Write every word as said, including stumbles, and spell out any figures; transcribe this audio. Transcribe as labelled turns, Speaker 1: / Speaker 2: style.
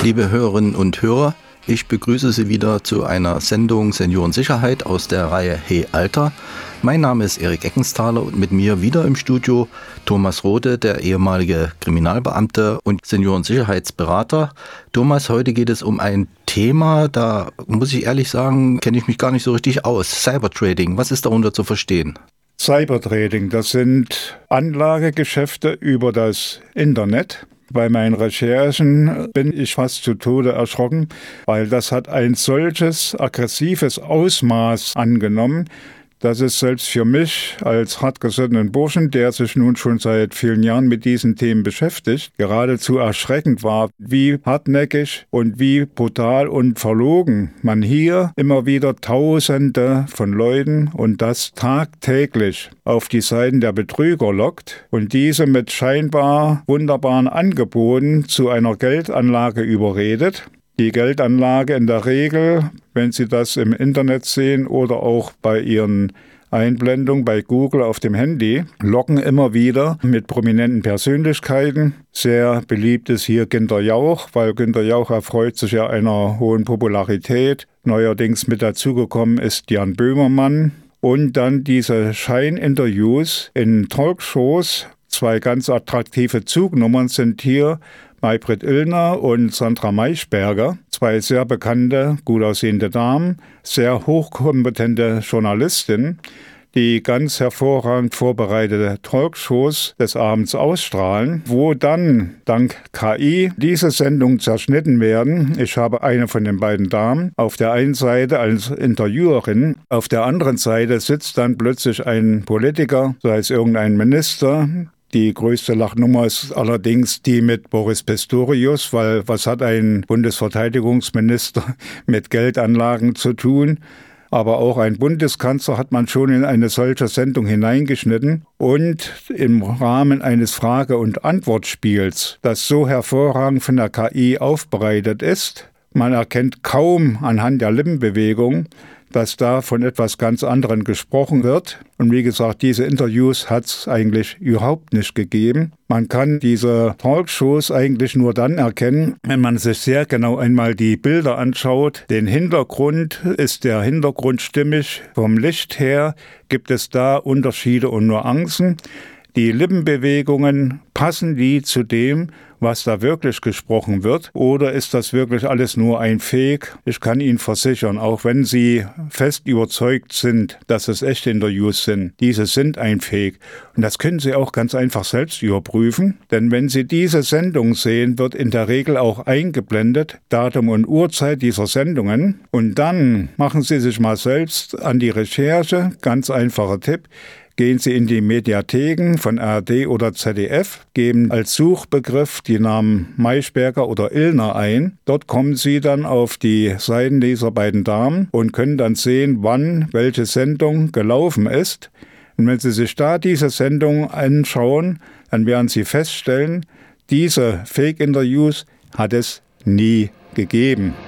Speaker 1: Liebe Hörerinnen und Hörer, ich begrüße Sie wieder zu einer Sendung Seniorensicherheit aus der Reihe Hey Alter. Mein Name ist Erik Eckensthaler und mit mir wieder im Studio Thomas Rode, der ehemalige Kriminalbeamte und Seniorensicherheitsberater. Thomas, heute geht es um ein Thema, da muss ich ehrlich sagen, kenne ich mich gar nicht so richtig aus. Cybertrading, was ist darunter zu verstehen?
Speaker 2: Cybertrading, das sind Anlagegeschäfte über das Internet. Bei meinen Recherchen bin ich fast zu Tode erschrocken, weil das hat ein solches aggressives Ausmaß angenommen, dass es selbst für mich als hartgesottenen Burschen, der sich nun schon seit vielen Jahren mit diesen Themen beschäftigt, geradezu erschreckend war, wie hartnäckig und wie brutal und verlogen man hier immer wieder Tausende von Leuten und das tagtäglich auf die Seiten der Betrüger lockt und diese mit scheinbar wunderbaren Angeboten zu einer Geldanlage überredet. Die Geldanlage in der Regel, wenn Sie das im Internet sehen oder auch bei Ihren Einblendungen bei Google auf dem Handy, locken immer wieder mit prominenten Persönlichkeiten. Sehr beliebt ist hier Günter Jauch, weil Günter Jauch erfreut sich ja einer hohen Popularität. Neuerdings mit dazugekommen ist Jan Böhmermann. Und dann diese Scheininterviews in Talkshows. Zwei ganz attraktive Zugnummern sind hier Maybrit Illner und Sandra Maischberger, zwei sehr bekannte, gut aussehende Damen, sehr hochkompetente Journalistinnen, die ganz hervorragend vorbereitete Talkshows des Abends ausstrahlen, wo dann dank K I diese Sendungen zerschnitten werden. Ich habe eine von den beiden Damen auf der einen Seite als Interviewerin, auf der anderen Seite sitzt dann plötzlich ein Politiker, sei es irgendein Minister. Die größte Lachnummer ist allerdings die mit Boris Pistorius, weil was hat ein Bundesverteidigungsminister mit Geldanlagen zu tun? Aber auch ein Bundeskanzler hat man schon in eine solche Sendung hineingeschnitten und im Rahmen eines Frage- und Antwortspiels, das so hervorragend von der K I aufbereitet ist, man erkennt kaum anhand der Lippenbewegung, dass da von etwas ganz anderem gesprochen wird. Und wie gesagt, diese Interviews hat es eigentlich überhaupt nicht gegeben. Man kann diese Talkshows eigentlich nur dann erkennen, wenn man sich sehr genau einmal die Bilder anschaut. Den Hintergrund, ist der Hintergrund stimmig? Vom Licht her gibt es da Unterschiede und Nuancen. Die Lippenbewegungen, passen die zu dem, was da wirklich gesprochen wird? Oder ist das wirklich alles nur ein Fake? Ich kann Ihnen versichern, auch wenn Sie fest überzeugt sind, dass es echte Interviews sind, diese sind ein Fake. Und das können Sie auch ganz einfach selbst überprüfen. Denn wenn Sie diese Sendung sehen, wird in der Regel auch eingeblendet Datum und Uhrzeit dieser Sendungen. Und dann machen Sie sich mal selbst an die Recherche. Ganz einfacher Tipp. Gehen Sie in die Mediatheken von A R D oder Z D F, geben als Suchbegriff die Namen Maischberger oder Illner ein. Dort kommen Sie dann auf die Seiten dieser beiden Damen und können dann sehen, wann welche Sendung gelaufen ist. Und wenn Sie sich da diese Sendung anschauen, dann werden Sie feststellen, diese Fake-Interviews hat es nie gegeben.